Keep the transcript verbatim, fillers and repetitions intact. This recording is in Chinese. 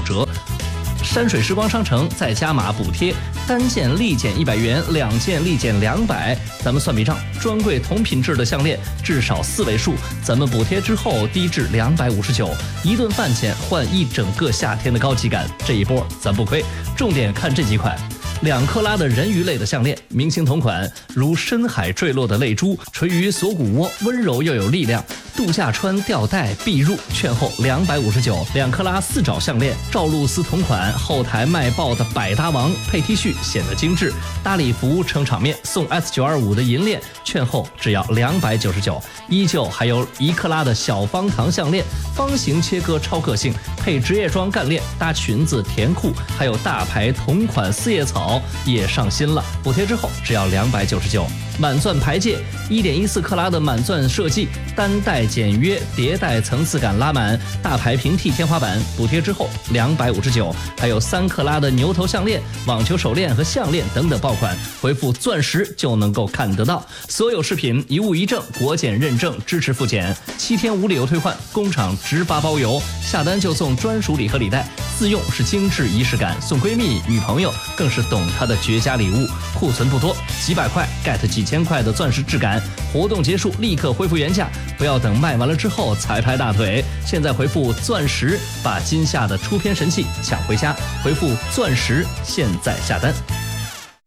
折。山水时光商城再加码补贴，单件立减一百元，两件立减两百。咱们算笔账，专柜同品质的项链至少四位数，咱们补贴之后低至两百五十九，一顿饭钱换一整个夏天的高级感，这一波咱不亏。重点看这几款。两克拉的人鱼类的项链，明星同款，如深海坠落的泪珠，垂于锁骨窝，温柔又有力量。度假穿吊带必入，券后两百五十九。两克拉四爪项链，赵露思同款，后台卖爆的百搭王，配 T 恤显得精致。搭礼服撑场面，送 S 九二五的银链，券后只要两百九十九。依旧还有一克拉的小方糖项链，方形切割超个性，配职业装干链，搭裙子甜裤，还有大牌同款四叶草也上新了，补贴之后只要两百九十九。满钻牌戒，一点一四克拉的满钻设计，单带简约，叠带层次感拉满，大牌平替天花板，补贴之后两百五十九。还有三克拉的牛头项链、网球手链和项链等等爆款，回复钻石就能够看得到。所有饰品一物一证，国检认证，支持复检，七天无理由退换，工厂直发包邮，下单就送专属礼盒礼袋，自用是精致仪式感，送闺蜜女朋友更是懂她的绝佳礼物。库存不多，几百块 get 几千块的钻石质感，活动结束立刻恢复原价，不要等卖完了之后才拍大腿。现在回复钻石，把今夏的出片神器抢回家，回复钻石，现在下单。